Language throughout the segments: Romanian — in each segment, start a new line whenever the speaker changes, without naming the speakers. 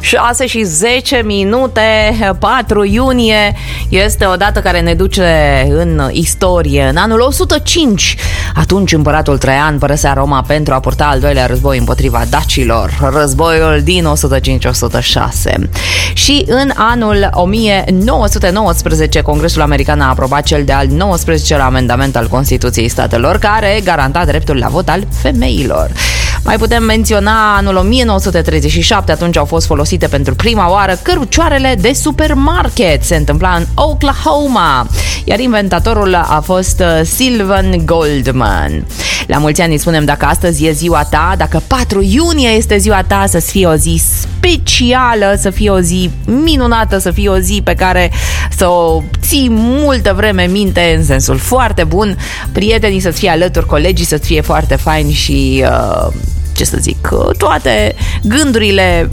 6:10, 4 iunie, este o dată care ne duce în istorie. În anul 105, atunci împăratul Traian părăsea Roma pentru a purta al doilea război împotriva dacilor, războiul din 105-106. Și în anul 1919, Congresul American a aprobat cel de-al 19-lea amendament al Constituției Statelor, care garanta dreptul la vot al femeilor. Mai putem menționa anul 1937, atunci au fost folosite pentru prima oară cărucioarele de supermarket. Se întâmpla în Oklahoma, iar inventatorul a fost Sylvan Goldman. La mulți ani îi spunem dacă astăzi e ziua ta, dacă 4 iunie este ziua ta, să fie o zi specială, să fie o zi minunată, să fie o zi pe care să o ții multă vreme minte în sensul foarte bun, prietenii să-ți fie alături, colegii să-ți fie foarte faini și... ce să zic, toate gândurile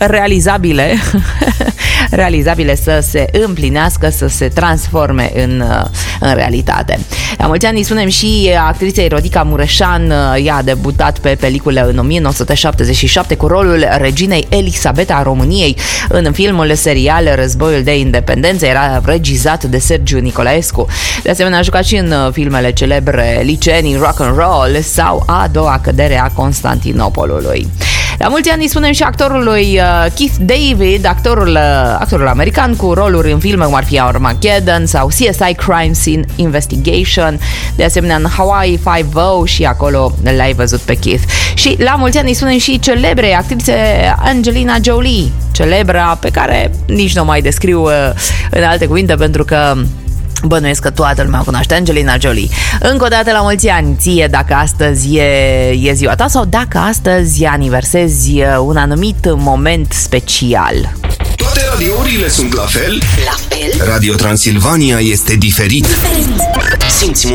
realizabile să se împlinească, să se transforme în realitate. La mulți ani îi spunem și actriței Rodica Mureșan. Ea a debutat pe peliculă în 1977 cu rolul reginei Elisabeta a României în filmul serial Războiul de Independență. Era regizat de Sergiu Nicolaescu. De asemenea a jucat și în filmele celebre Licenii, Rock and Roll sau A doua cădere a Constantinopolului. La mulți ani îi spunem și actorului Keith David, actorul american cu roluri în filme cum ar fi Armageddon sau CSI Crime Scene Investigation, de asemenea în Hawaii Five-O, și acolo l-ai văzut pe Keith. Și la mulți ani îi spunem și celebrei actrițe Angelina Jolie, celebra pe care nici nu mai descriu în alte cuvinte, pentru că bănuiesc că toată lumea cunoaște Angelina Jolie. Încă o dată la mulți ani ție, dacă astăzi e ziua ta sau dacă astăzi aniversezi un anumit moment special.
Toate radiourile sunt la fel? Radio Transilvania este diferit. Simți